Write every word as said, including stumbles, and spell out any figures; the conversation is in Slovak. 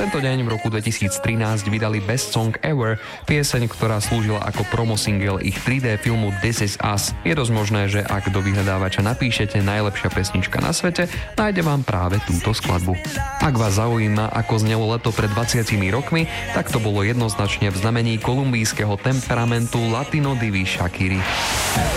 tento deň v roku dvetisíctrinásť vydali Best Song Ever, pieseň, ktorá slúžila ako promosingle ich tri dé filmu This Is Us. Je dosť možné, že ak do vyhľadávača napíšete najlepšia pesnička na svete, nájde vám práve túto skladbu. Ak vás zaujíma, ako znelo leto pred dvadsiatimi rokmi, tak to bolo jednoznačne v znamení kolumbijského temperamentu latino divy Shakiry.